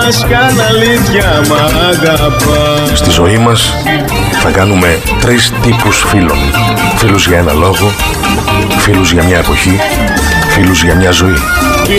λες κι αν αλήθεια μ' αγαπάς. Στη ζωή μας θα κάνουμε 3 τύπους φίλων. Φίλους για ένα λόγο, φίλους για μια εποχή, φίλους για μια ζωή.